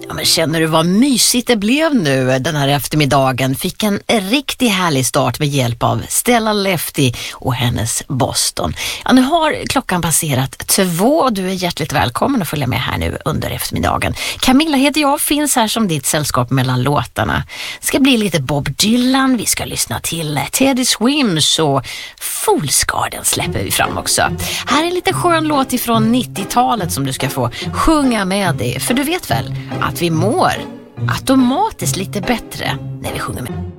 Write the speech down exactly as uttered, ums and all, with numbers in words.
Ja, men känner du vad mysigt det blev nu den här eftermiddagen? Fick en riktigt härlig start med hjälp av Stella Lefty och hennes Boston. Ja, nu har klockan passerat två och du är hjärtligt välkommen att följa med här nu under eftermiddagen. Camilla heter jag, finns här som ditt sällskap mellan låtarna. Det ska bli lite Bob Dylan, vi ska lyssna till Teddy Swims och Fool's Garden släpper vi fram också. Här är en lite skön låt ifrån nittiotalet som du ska få sjunga med dig. För du vet väl att vi mår automatiskt lite bättre när vi sjunger med.